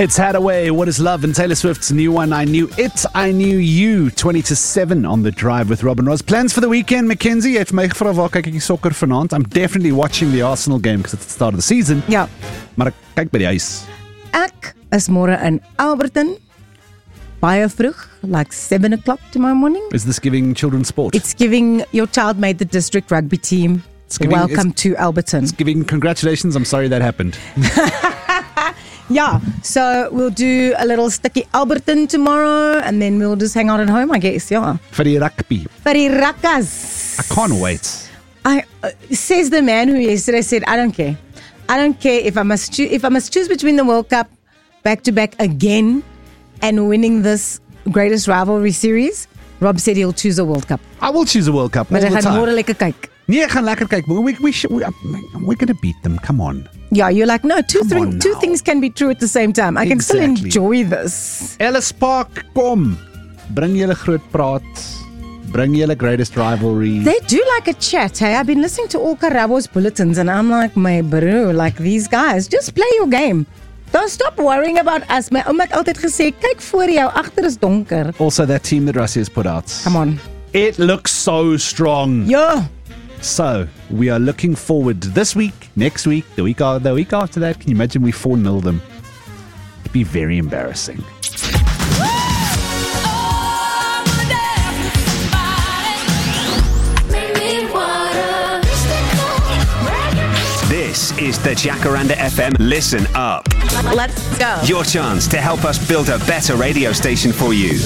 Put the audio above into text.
It's Hadaway, What is Love, and Taylor Swift's new one, I Knew It, I Knew You, 20-7 on The Drive with Robin Ross. Plans for the weekend, Mackenzie? Jy het my gevra waar kyk ek die sokker vanaand. I'm definitely watching the Arsenal game because it's the start of the season. Ja. Maar ek kyk by die huis. Ek is môre in Alberton. Baie vroeg, like 7 o'clock tomorrow morning. Is this giving children sport? It's giving your child made the district rugby team. Welcome to Alberton. It's giving congratulations, I'm sorry that happened. Yeah, so we'll do a little sticky Alberton tomorrow and then we'll just hang out at home, I guess, yeah. Vir die rugby. Vir die rakkas. I can't wait. Says the man who yesterday said, I don't care. I don't care if I must choose between the World Cup back-to-back again and winning this greatest rivalry series. Rob said he'll choose a World Cup. I will choose a World Cup all Maar the hy gaan time. môre lekker kyk. Nee, ek gaan lekker kyk. We're going to beat them, come on. Yeah, you're like, no, two on things can be true at the same time. I can still Exactly. enjoy this. Ellis Park, kom. Bring julle groot praat. Bring julle greatest rivalry. They do like a chat, hey? I've been listening to all Karabo's bulletins and I'm like, my bro, like these guys, just play your game. Don't stop worrying about us. My ouma het altyd gesê, kyk voor jou, agter is donker. Also, that team that Russia has put out. Come on. It looks so strong. Yeah. So, we are looking forward this week, next week, the week after that. Can you imagine we 4-0 them? It'd be very embarrassing. This is the Jacaranda FM Listen Up. Let's go. Your chance to help us build a better radio station for you.